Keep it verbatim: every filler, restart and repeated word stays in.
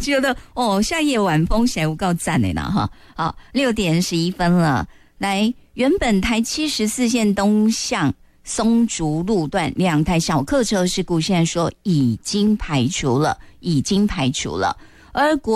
觉得哦，夏夜晚风谁有够赞的呢哈。好，六点十一分了，来，原本台七十四线东向松竹路段两台小客车事故，现在说已经排除了，已经排除了，而国